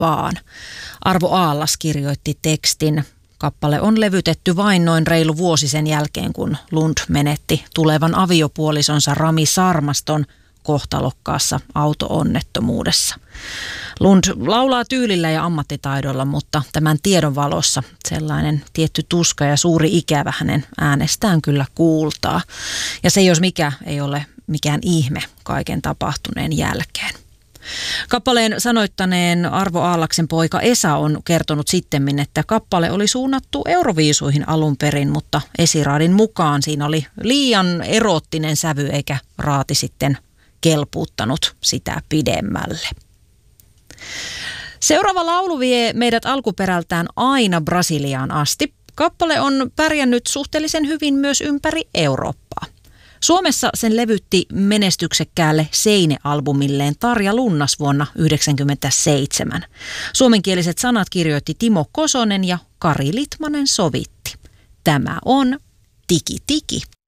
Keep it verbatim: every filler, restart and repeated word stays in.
vaan. Arvo Aallas kirjoitti tekstin. Kappale on levytetty vain noin reilu vuosi sen jälkeen, kun Lund menetti tulevan aviopuolisonsa Rami Sarmaston kohtalokkaassa auto-onnettomuudessa. Lund laulaa tyylillä ja ammattitaidolla, mutta tämän tiedon valossa sellainen tietty tuska ja suuri ikävä hänen äänestään kyllä kuultaa. Ja se jos mikä ei ole mikään ihme kaiken tapahtuneen jälkeen. Kappaleen sanoittaneen Arvo Aallaksen poika Esa on kertonut sittemmin, että kappale oli suunnattu Euroviisuihin alun perin, mutta esiraadin mukaan siinä oli liian eroottinen sävy eikä raati sitten kelpuuttanut sitä pidemmälle. Seuraava laulu vie meidät alkuperältään aina Brasiliaan asti. Kappale on pärjännyt suhteellisen hyvin myös ympäri Eurooppaa. Suomessa sen levytti menestyksekkäälle Seine-albumilleen Tarja Lunnas vuonna yhdeksänkymmentäseitsemän. Suomenkieliset sanat kirjoitti Timo Kosonen ja Kari Litmanen sovitti. Tämä on Tiki Tiki.